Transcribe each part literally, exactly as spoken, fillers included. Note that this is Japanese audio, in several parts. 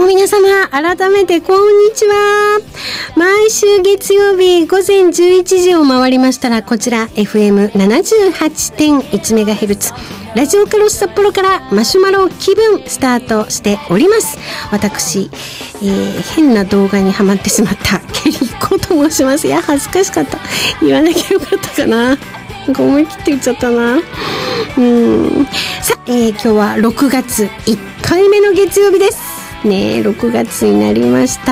も皆様、改めてこんにちは。毎週月曜日午前じゅういちじを回りましたら、こちら エフエムななじゅうはちてんいちメガヘルツ ラジオカロス札幌からマシュマロ気分スタートしております。私、えー、変な動画にハマってしまったケリーコと申します。いや、恥ずかしかった。言わなきゃよかったかな。なんか思い切って言っちゃったな。うんさあ、えー、今日はろくがついっかいめの月曜日ですね。ろくがつになりました。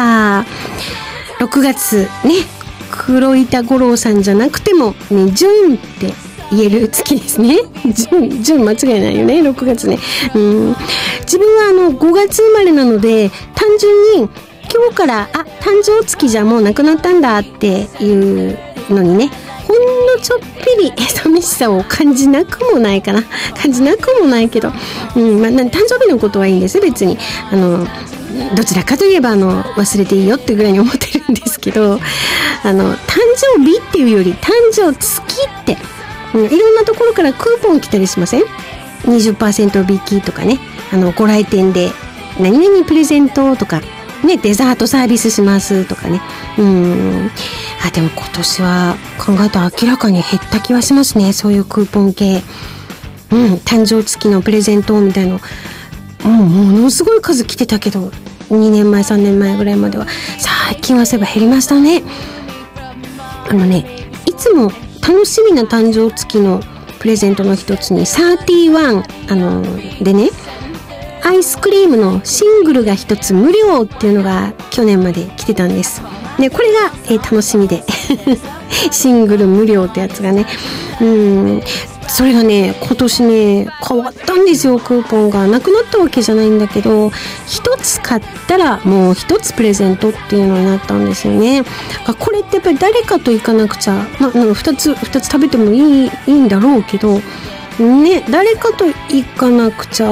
ろくがつね、黒板五郎さんじゃなくてもね、ジュンって言える月ですね。ジュン、ジュン間違いないよね。ろくがつね。うん。自分はあのごがつ生まれなので、単純に今日からあ、誕生月じゃもうなくなったんだっていうのにね、ほんのちょっぴり寂しさを感じなくもないかな。感じなくもないけど、うん、まあ、誕生日のことはいいんです。別にあのどちらかといえばあの忘れていいよってぐらいに思ってるんですけど、あの誕生日っていうより誕生月って、うん、いろんなところからクーポン来たりしません？ にじゅっパーセント 引きとかね、あのご来店で何々プレゼントとかね、デザートサービスしますとかね。うーん。あ、でも今年は考えたら明らかに減った気はしますね。そういうクーポン系。うん。誕生月のプレゼントみたいなの。うん、ものすごい数来てたけど、にねんまえ、さんねんまえぐらいまでは。最近はそういえば減りましたね。あのね、いつも楽しみな誕生月のプレゼントの一つに、サーティワン、あの、でね、アイスクリームのシングルが一つ無料っていうのが去年まで来てたんです。で、これが、えー、楽しみでシングル無料ってやつがね、うん、それがね、今年ね変わったんですよ。クーポンがなくなったわけじゃないんだけど、一つ買ったらもう一つプレゼントっていうのになったんですよね。これってやっぱり誰かと行かなくちゃ、まあ、二つ二つ食べてもいいいいんだろうけどね、誰かと行かなくちゃ